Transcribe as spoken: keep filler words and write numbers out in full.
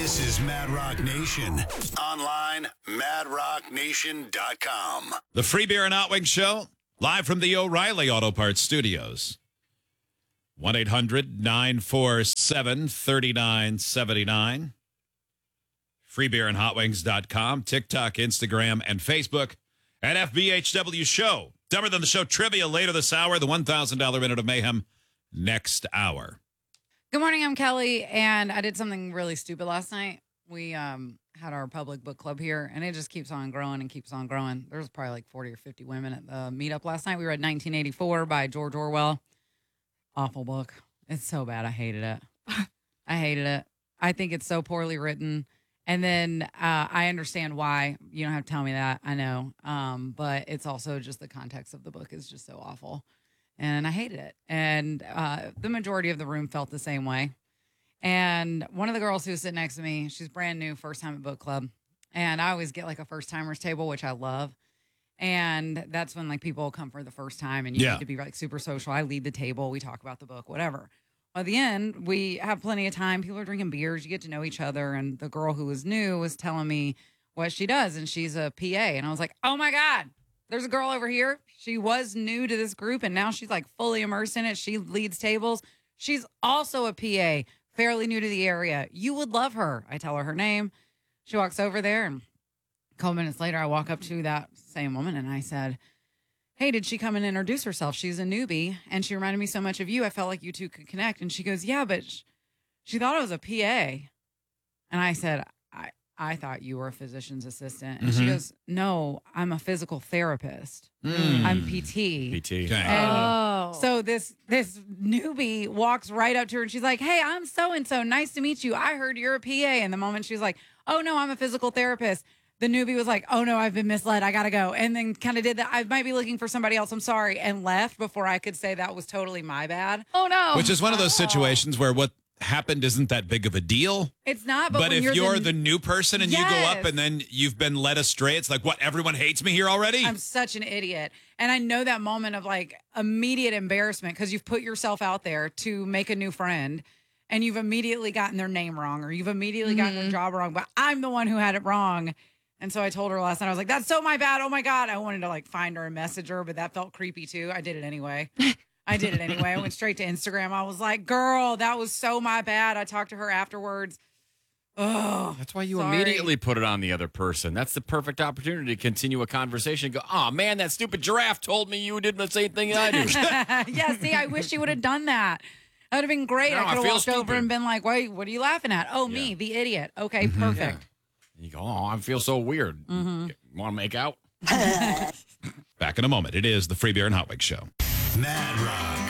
This is Mad Rock Nation. Online, mad rock nation dot com. The Free Beer and Hot Wings Show, live from the O'Reilly Auto Parts Studios. one eight hundred nine four seven three nine seven nine. free beer and hot wings dot com. TikTok, Instagram, and Facebook at F B H W Show. Dumber Than the Show trivia later this hour. The one thousand dollars Minute of Mayhem next hour. Good morning, I'm Kelly, and I did something really stupid last night. We um, had our public book club here, and it just keeps on growing and keeps on growing. There was probably like forty or fifty women at the meetup last night. We read nineteen eighty-four by George Orwell. Awful book. It's so bad. I hated it. I hated it. I think it's so poorly written. And then uh, I understand why. You don't have to tell me that. I know. Um, but it's also just the context of the book is just so awful. And I hated it. And uh, the majority of the room felt the same way. And one of the girls who was sitting next to me, she's brand new, first time at book club. And I always get like a first timers table, which I love. And that's when like people come for the first time and you Yeah. need to be like super social. I lead the table. We talk about the book, whatever. At the end, we have plenty of time. People are drinking beers. You get to know each other. And the girl who was new was telling me what she does. And she's a P A. And I was like, oh my God, there's a girl over here. She was new to this group. And now she's like fully immersed in it. She leads tables. She's also a P A, fairly new to the area. You would love her. I tell her her name. She walks over there. And a couple minutes later, I walk up to that same woman. And I said, hey, did she come and introduce herself? She's a newbie, and she reminded me so much of you. I felt like you two could connect. And she goes, yeah, but sh- she thought I was a P A. And I said, I, I thought you were a physician's assistant. And Mhm. she goes, no, I'm a physical therapist. Mm. I'm P T. P T. Okay. And Oh. so this this newbie walks right up to her, and she's like, hey, I'm so-and-so. Nice to meet you. I heard you're a P A. And the moment she's like, oh, no, I'm a physical therapist. The newbie was like, oh, no, I've been misled. I got to go. And then kind of did that. I might be looking for somebody else. I'm sorry. And left before I could say that was totally my bad. Oh, no. Which is one of those situations where what happened isn't that big of a deal. It's not, but, But, when if you're, you're, the, the new person and you go up Yes. and then you've been led astray, it's like, what, everyone hates me here already? I'm such an idiot. And I know that moment of like immediate embarrassment because you've put yourself out there to make a new friend and you've immediately gotten their name wrong or you've immediately gotten their job wrong, but I'm the one who had it wrong. And so I told her last night, I was like, that's so my bad. Oh my God. I wanted to like find her and message her, but that felt creepy too. I did it anyway. I did it anyway. I went straight to Instagram. I was like, girl, that was so my bad. I talked to her afterwards. Oh, That's why you sorry. immediately put it on the other person. That's the perfect opportunity to continue a conversation. Go, oh man, that stupid giraffe told me you did the same thing I do. Yeah, see, I wish you would have done that. That would have been great. No, I I could have feel walked over stupid. and been like, wait, what are you laughing at? Oh, me, Yeah. the idiot. Okay, perfect. You go, oh, I feel so weird. Mm-hmm. Want to make out? Back in a moment. It is the Free Beer and Hot Wings Show. Mad Rock